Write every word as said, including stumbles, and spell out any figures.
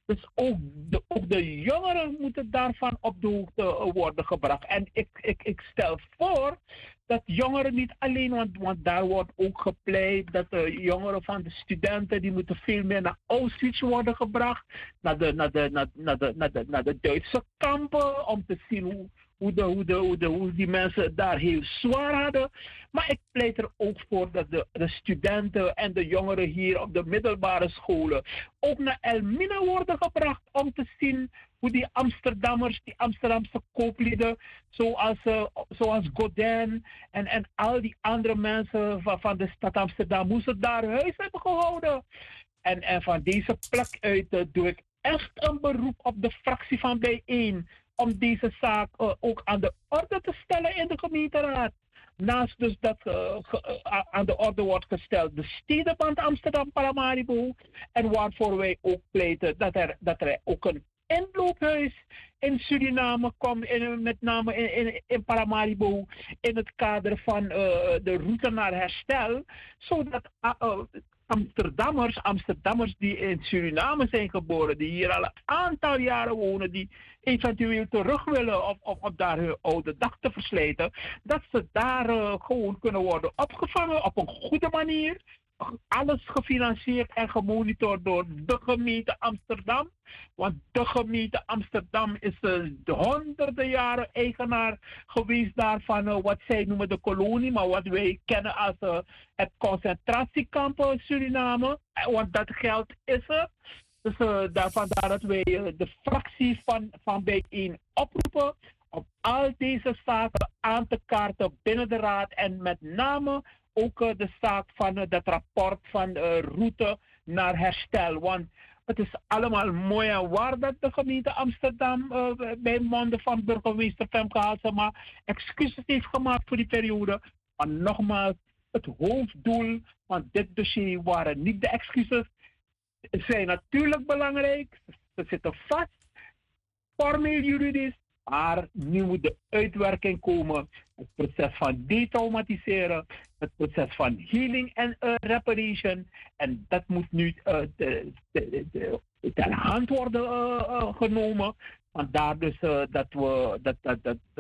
Dus ook de, ook de jongeren moeten daarvan op de hoogte eh, worden gebracht. En ik, ik, ik stel voor dat jongeren niet alleen, want, want daar wordt ook gepleit dat de jongeren van de studenten, die moeten veel meer naar Auschwitz worden gebracht, naar de, naar de, naar, naar de, naar de, naar de Duitse kampen, om te zien hoe, hoe, de, hoe, de, hoe, de, hoe die mensen daar heel zwaar hadden. Maar ik pleit er ook voor dat de, de studenten en de jongeren hier op de middelbare scholen ook naar Elmina worden gebracht om te zien hoe die Amsterdammers, die Amsterdamse kooplieden, zoals, uh, zoals Godin en, en al die andere mensen van, van de stad Amsterdam, hoe ze daar huis hebben gehouden. En, en van deze plek uit uh, doe ik echt een beroep op de fractie van bijeen om deze zaak uh, ook aan de orde te stellen in de gemeenteraad. Naast dus dat uh, ge, uh, aan de orde wordt gesteld de stedenband Amsterdam-Paramaribo. En waarvoor wij ook pleiten dat er, dat er ook een inloophuis in Suriname komt, in, met name in, in, in Paramaribo, in het kader van uh, de route naar herstel, zodat uh, uh, Amsterdammers, Amsterdammers die in Suriname zijn geboren, die hier al een aantal jaren wonen, die eventueel terug willen of, of, of daar hun oude dag te verslijten, dat ze daar uh, gewoon kunnen worden opgevangen op een goede manier. Alles gefinancierd en gemonitord door de gemeente Amsterdam. Want de gemeente Amsterdam is uh, de honderden jaren eigenaar geweest daarvan uh, wat zij noemen de kolonie, maar wat wij kennen als uh, het concentratiekamp Suriname. Want dat geld is er. Dus uh, daar, vandaar dat wij uh, de fractie van, van bijeen oproepen om al deze zaken aan te kaarten binnen de raad en met name ook uh, de zaak van uh, dat rapport van uh, route naar herstel. Want het is allemaal mooi en waar dat de gemeente Amsterdam uh, bij monden van burgemeester Femke Halsema excuses heeft gemaakt voor die periode. Maar nogmaals, het hoofddoel van dit dossier waren niet de excuses. Ze zijn natuurlijk belangrijk. Ze zitten vast, formeel juridisch. Maar nu moet de uitwerking komen. Het proces van detraumatiseren. Het proces van healing en uh, reparation. En dat moet nu uh, de, de, de, ter hand worden uh, uh, genomen. Vandaar dus uh, dat we dat, dat, dat,